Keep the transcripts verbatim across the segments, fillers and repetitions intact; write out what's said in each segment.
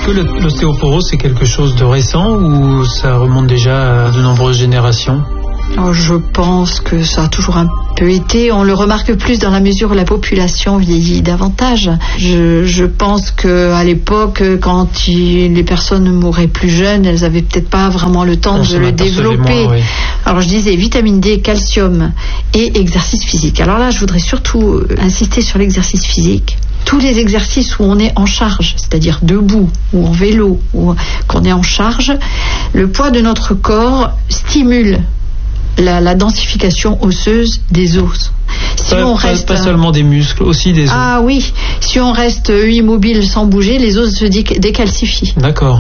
que le, l'ostéoporose c'est quelque chose de récent ou ça remonte déjà à de nombreuses générations? Alors, je pense que ça a toujours un peu été. On le remarque plus dans la mesure où la population vieillit davantage. Je, je pense qu'à l'époque, quand il, les personnes mouraient plus jeunes, elles n'avaient peut-être pas vraiment le temps On de le développer. Moins, oui. Alors je disais vitamine D, calcium et exercice physique. Alors là, je voudrais surtout insister sur l'exercice physique. Tous les exercices où on est en charge, c'est-à-dire debout ou en vélo, ou qu'on est en charge, le poids de notre corps stimule La, la densification osseuse des os. Si pas, on pas, reste pas seulement des muscles, aussi des os. Ah oui, si on reste immobile sans bouger, les os se décalcifient. D'accord.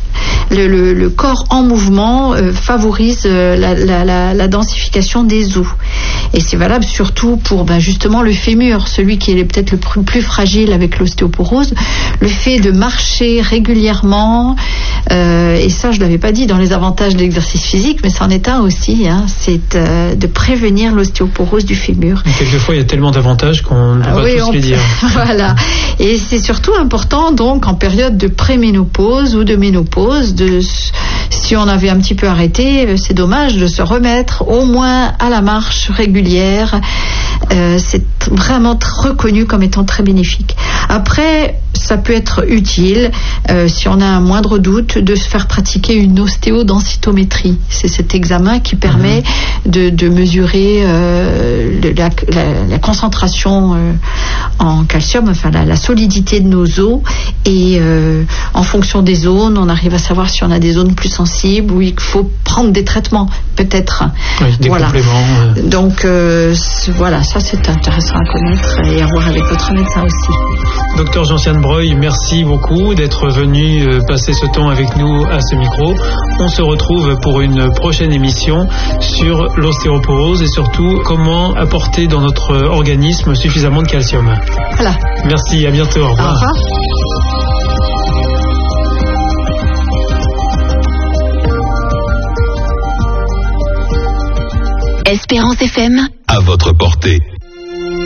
Le, le, le corps en mouvement euh, favorise euh, la, la, la, la densification des os. Et c'est valable surtout pour ben, justement le fémur, celui qui est peut-être le plus, plus fragile avec l'ostéoporose. Le fait de marcher régulièrement, euh, et ça je ne l'avais pas dit dans les avantages de l'exercice physique, mais c'en est un aussi, hein, c'est euh, de prévenir l'ostéoporose du fémur. Et quelquefois il y a tellement d'avantages qu'on ne peut pas oui, tous les peut... dire. Voilà. Et c'est surtout important donc en période de préménopause ou de ménopause, de, si on avait un petit peu arrêté, c'est dommage de se remettre au moins à la marche régulière. Euh, c'est vraiment reconnu comme étant très bénéfique. Après, ça peut être utile, euh, si on a un moindre doute, de se faire pratiquer une ostéodensitométrie. C'est cet examen qui permet mmh. de, de mesurer euh, la, la, la concentration euh, en calcium, enfin la, la solidité de nos os, et euh, en fonction des zones, on arrive à savoir si on a des zones plus sensibles, où il faut prendre des traitements, peut-être. Oui, des voilà. compléments. Euh... Donc euh, voilà, ça c'est intéressant à connaître et à voir avec votre médecin aussi. Docteur Gentiane Breuil, merci beaucoup d'être venu passer ce temps avec nous à ce micro. On se retrouve pour une prochaine émission sur l'ostéoporose et surtout comment apporter dans notre organisme suffisamment de calcium. Voilà. Merci, à bientôt. Au revoir. Au revoir. Espérance F M. À votre portée.